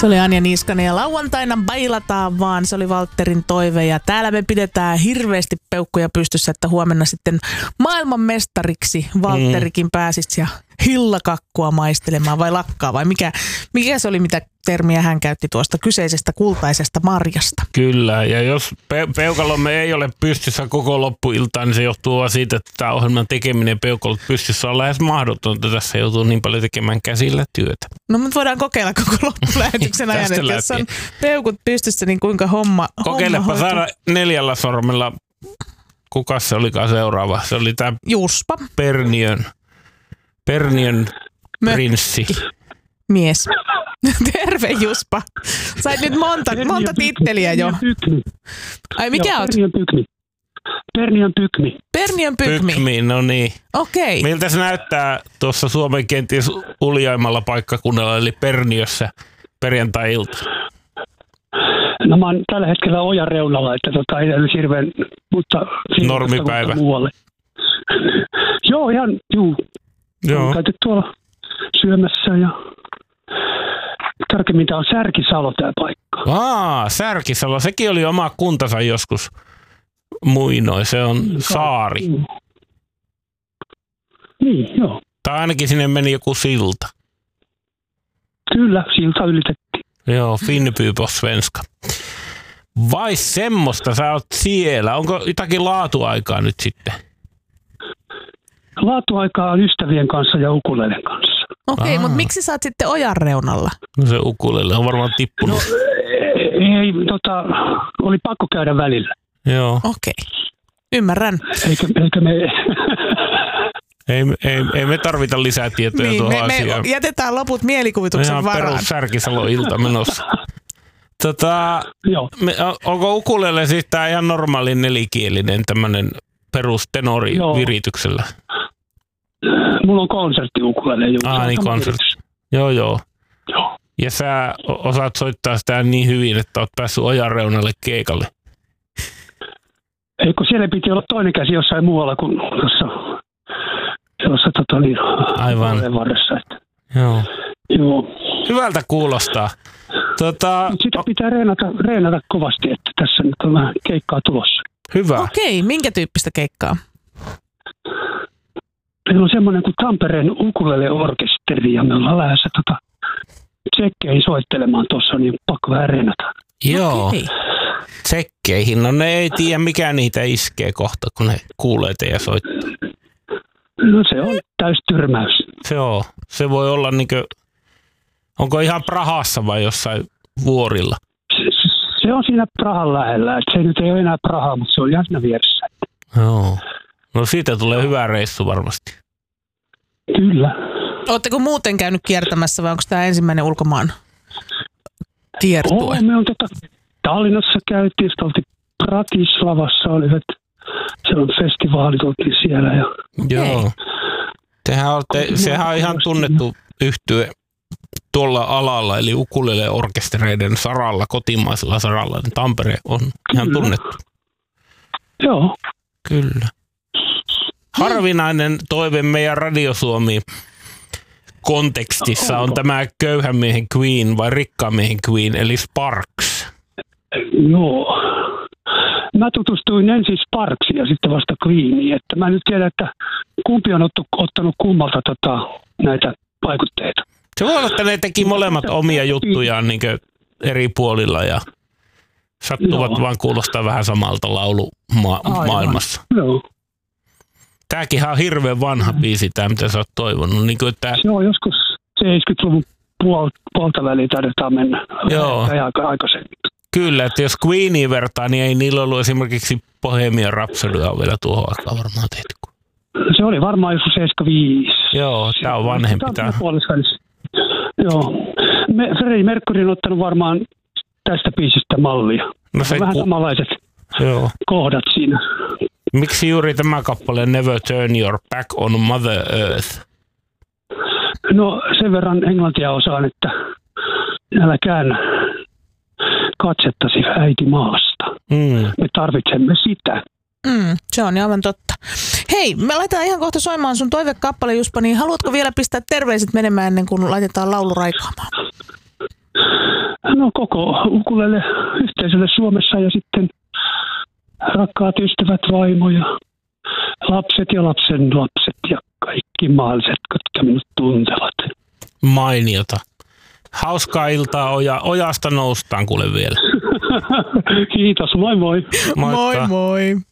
Se oli Anja Niskanen ja lauantaina bailataan vaan. Se oli Valtterin toive ja täällä me pidetään hirveästi peukkuja pystyssä, että huomenna sitten maailmanmestariksi Valtterikin pääsisi ja hillakakkua maistelemaan vai lakkaa vai mikä se oli, mitä termiä hän käytti tuosta kyseisestä kultaisesta marjasta. Kyllä, ja jos peukalomme ei ole pystyssä koko loppuiltaan, niin se johtuu vaan siitä, että tämä ohjelman tekeminen peukalot pystyssä on lähes mahdotonta. Tässä joutuu niin paljon tekemään käsillä työtä. No mutta voidaan kokeilla koko loppulähetyksen ajan, että jos on peukut pystyssä, niin kuinka homma Kokeilepa saada 4 sormella. Kukas se olikaan seuraava? Se oli tämä Juspa. Perniön prinssi. Mies. Terve Juspa. Sait nyt monta titteliä jo. Ai mikä oot? Perniön Pykmi. Perniön Pykmi. Pykmi, no niin. Okei. Miltä se näyttää tuossa Suomen kenties uljaimmalla paikkakunnalla, eli Perniössä perjantai-ilta? No mä oon tällä hetkellä ojan reunalla, että ei olisi hirveän, mutta normipäivä. Muualle. Joo, ihan, Joo. On käyty tuolla syömässä ja tarkemmin tämä on Särkisalo tämä paikka. Särkisalo, sekin oli oma kuntansa joskus muinoin, se on saari. Niin, joo. Tai ainakin sinne meni joku silta. Kyllä, silta ylitettiin. Joo, Finnby på svenska. Vai semmoista sä oot siellä? Onko jotakin laatuaikaa nyt sitten? Laatuaikaa on ystävien kanssa ja ukulelen kanssa. Okei, mutta miksi sä oot sitten ojan reunalla? No se ukulele on varmaan tippunut. No, ei, oli pakko käydä välillä. Joo. Okei, ymmärrän. Eikä me... Ei me tarvita lisää tietoja niin, tuohon me asiaan. jätetään loput mielikuvituksen ihan varaan. Perus Särkisalo-ilta menossa. Joo. Onko ukulele siis tää ihan normaali nelikielinen tämmönen perus-tenori virityksellä? Mulla on konsertti ukulele. Niin konsertti. Joo. Ja sä osaat soittaa sitä niin hyvin, että oot päässyt ojan reunalle keikalle. Eikö siellä piti olla toinen käsi jossain muualla kuin tuossa aivan. Varressa. Joo. Joo. Hyvältä kuulostaa. Sitä pitää reenata kovasti, että tässä nyt on vähän keikkaa tulossa. Hyvä. Okei, minkä tyyppistä keikkaa? Meillä on semmoinen kuin Tampereen ukulele-orkesteri ja me ollaan lähdössä tsekkeihin soittelemaan tuossa, niin pakko vähän reenata. Joo. Okei. Tsekkeihin. No ne ei tiedä mikä niitä iskee kohta, kun ne kuulee teidän soittaa. No se on täys tyrmäys. Se voi olla niinkö, onko ihan Prahassa vai jossain vuorilla? Se on siinä Prahan lähellä. Se nyt ei ole enää Praha, mutta se on ihan siinä vieressä. Joo. No siitä tulee hyvä reissu varmasti. Kyllä. Oletteko muuten käynyt kiertämässä vai onko tämä ensimmäinen ulkomaan kiertue? Me on Tallinnassa käytiin, sitten oltiin Bratislavassa, se on festivaalit, oltiin siellä. Ja... Joo. Sehän on ihan tunnettu yhtye tuolla alalla, eli ukulele-orkestereiden saralla, kotimaisella saralla, niin Tampere on ihan tunnettu. Joo. Kyllä. Harvinainen toive meidän Radio Suomi kontekstissa on tämä köyhän miehen Queen vai rikkaan miehen Queen, eli Sparks. Joo. Mä tutustuin ensin Sparksiin ja sitten vasta Queeniin, että mä nyt tiedän, että kumpi on ottanut kummalta näitä vaikutteita. Se voi olla, että ne teki molemmat omia juttujaan niin eri puolilla ja sattuvat vaan kuulostaa vähän samalta laulumaailmassa. Joo. Tääkin on hirveän vanha biisi, tämä mitä sä oot toivonut. Niin kuin, että... Se on joskus 70-luvun puolta väliin taidetaan mennä. Joo. Aikaisemmin. Kyllä, että jos Queeniin vertaa, niin ei niillä ollut esimerkiksi Bohemian Rhapsody on vielä tuohon aikaan varmaan tehty. Se oli varmaan joskus 75. Joo, tämä on vanhempi. Joo. Freddie Mercury on ottanut varmaan tästä biisistä mallia. No se vähän samanlaiset kohdat siinä. Miksi juuri tämä kappale Never Turn Your Back on Mother Earth? No sen verran englantia osaan, että älä käännä katsettasi äiti maasta. Me tarvitsemme sitä. Se on aivan totta. Hei, me laitetaan ihan kohta soimaan sun toivekappale, Juspa, niin haluatko vielä pistää terveiset menemään ennen kuin laitetaan laulu raikaamaan? No koko ukulele yhteisölle Suomessa ja sitten rakkaat ystävät, vaimo ja lapset ja lapsen lapset ja kaikki mahdolliset, jotka minut tuntevat. Mainiota. Hauskaa iltaa ojasta noustaan kuule vielä. Kiitos, moi moi. Moikka. Moi moi.